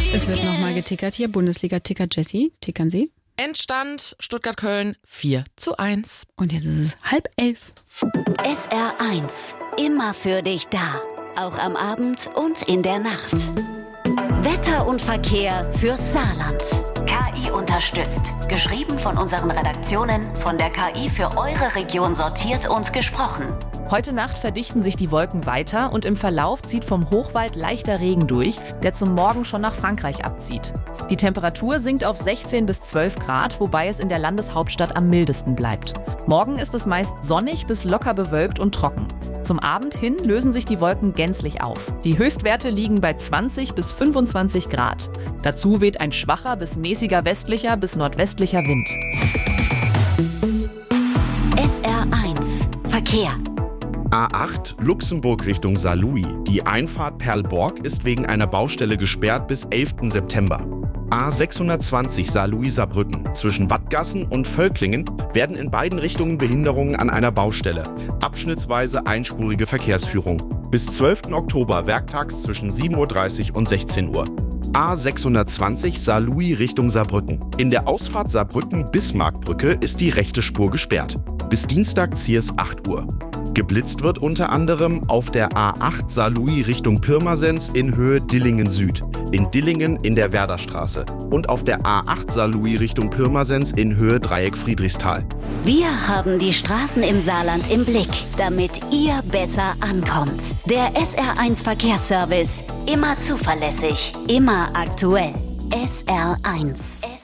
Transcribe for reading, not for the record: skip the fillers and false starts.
Es wird nochmal getickert hier. Bundesliga-Ticker Jessie. Tickern Sie. Endstand Stuttgart-Köln 4:1. Und jetzt ist es 10:30. SR1. Immer für dich da. Auch am Abend und in der Nacht. Wetter und Verkehr fürs Saarland. KI unterstützt. Geschrieben von unseren Redaktionen, von der KI für eure Region sortiert und gesprochen. Heute Nacht verdichten sich die Wolken weiter und im Verlauf zieht vom Hochwald leichter Regen durch, der zum Morgen schon nach Frankreich abzieht. Die Temperatur sinkt auf 16 bis 12 Grad, wobei es in der Landeshauptstadt am mildesten bleibt. Morgen ist es meist sonnig bis locker bewölkt und trocken. Zum Abend hin lösen sich die Wolken gänzlich auf. Die Höchstwerte liegen bei 20 bis 25 Grad. Dazu weht ein schwacher bis mäßiger westlicher bis nordwestlicher Wind. SR1 Verkehr. A8 Luxemburg Richtung Saarlouis. Die Einfahrt Perlborg ist wegen einer Baustelle gesperrt bis 11. September. A620 Saarlouis-Saarbrücken. Zwischen Wattgassen und Völklingen werden in beiden Richtungen Behinderungen an einer Baustelle. Abschnittsweise einspurige Verkehrsführung. Bis 12. Oktober werktags zwischen 7:30 Uhr und 16 Uhr. A620 Saarlouis Richtung Saarbrücken. In der Ausfahrt Saarbrücken-Bismarckbrücke ist die rechte Spur gesperrt. Bis Dienstag Ziers 8 Uhr. Geblitzt wird unter anderem auf der A8 Saarlouis Richtung Pirmasens in Höhe Dillingen Süd, in Dillingen in der Werderstraße und auf der A8 Saarlouis Richtung Pirmasens in Höhe Dreieck Friedrichsthal. Wir haben die Straßen im Saarland im Blick, damit ihr besser ankommt. Der SR1 Verkehrsservice. Immer zuverlässig, immer aktuell. SR1.